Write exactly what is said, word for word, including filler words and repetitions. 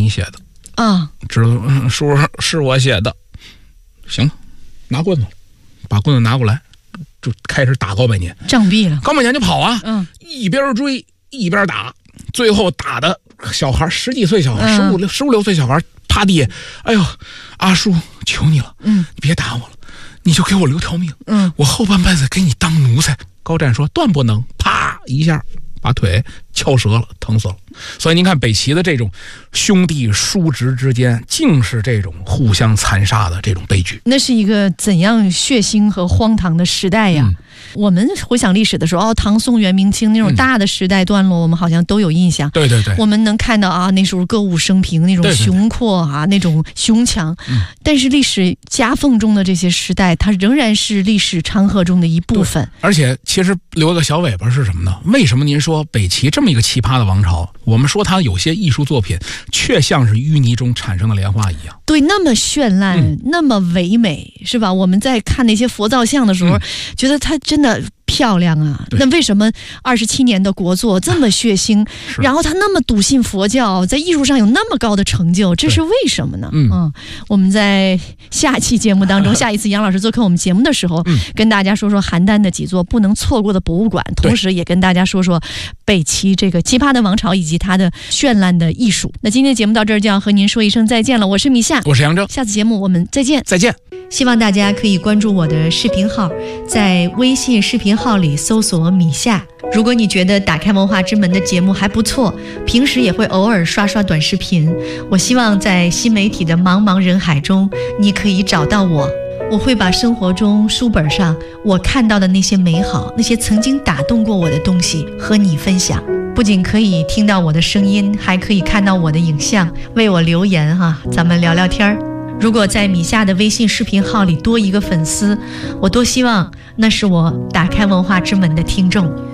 写的啊？ 知道、嗯、叔是我写的。行了，拿棍子，把棍子拿过来，就开始打高百年， 杖毙了。 高百年就跑啊， 嗯， 一边追一边打，最后打的小孩十几岁小孩，十五六十五六岁小孩趴地，哎呦，阿叔求你了， 嗯， 你别打我了，你就给我留条命， 嗯， 我后半辈子给你当奴才。高湛说断不能，啪一下把腿敲折了，疼死了。所以您看北齐的这种兄弟叔侄之间竟是这种互相残杀的这种悲剧， 那是一个怎样血腥和荒唐的时代呀、嗯、我们回想历史的时候，哦，唐宋元明清那种大的时代段落、嗯、我们好像都有印象。 对对对， 我们能看到啊，那时候歌舞升平，那种雄阔啊，对对对，那种雄强、嗯、但是历史夹缝中的这些时代，它仍然是历史长河中的一部分。 而且其实留个小尾巴是什么呢？为什么您说北齐这么一个奇葩的王朝，我们说它有些艺术作品却像是淤泥中产生的莲花一样？ 对，那么绚烂、嗯、那么唯美，是吧？我们在看那些佛造像的时候、嗯、觉得它真的漂亮啊。那为什么二十七年的国作这么血腥，然后他那么笃信佛教，在艺术上有那么高的成就，这是为什么呢？嗯, 嗯，我们在下期节目当中，下一次杨老师做客我们节目的时候、嗯、跟大家说说邯郸的几座不能错过的博物馆，同时也跟大家说说北齐这个奇葩的王朝以及它的绚烂的艺术。那今天的节目到这儿就要和您说一声再见了，我是米夏， 我是杨铮， 下次节目我们再见再见。 希望大家可以关注我的视频号，在微信视频号里搜索米夏。如果你觉得打开文化之门的节目还不错，平时也会偶尔刷刷短视频，我希望在新媒体的茫茫人海中，你可以找到我。我会把生活中书本上我看到的那些美好，那些曾经打动过我的东西和你分享。不仅可以听到我的声音，还可以看到我的影像，为我留言哈、啊，咱们聊聊天儿。如果在米夏的微信视频号里多一个粉丝，我多希望那是我打开文化之门的听众。